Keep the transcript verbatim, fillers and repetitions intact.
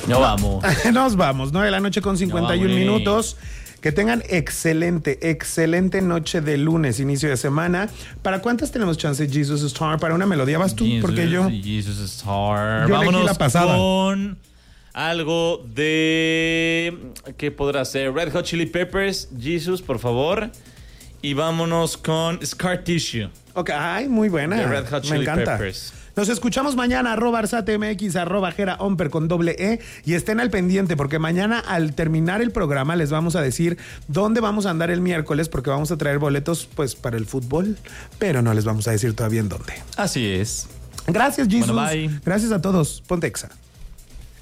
Ya vamos. Nos vamos, nueve de la noche con cincuenta y uno No, minutos. Que tengan excelente, excelente noche de lunes, inicio de semana. ¿Para cuántas tenemos chance, Jesus Star? ¿Para una melodía vas tú? Jesus, Porque yo... Jesus Star. Yo Vámonos elegí la pasada. con algo de... ¿Qué podrá ser? Red Hot Chili Peppers, Jesus, por favor. Y vámonos con Scar Tissue. Ok, ay, muy buena. De Red Hot Me Chili encanta. Peppers. Nos escuchamos mañana, arroba arsatmx, arroba Jera Omper con doble E. Y estén al pendiente porque mañana al terminar el programa les vamos a decir dónde vamos a andar el miércoles porque vamos a traer boletos pues para el fútbol, pero no les vamos a decir todavía en dónde. Así es. Gracias, Jesus. Bueno, bye. Gracias a todos. Ponte Exa.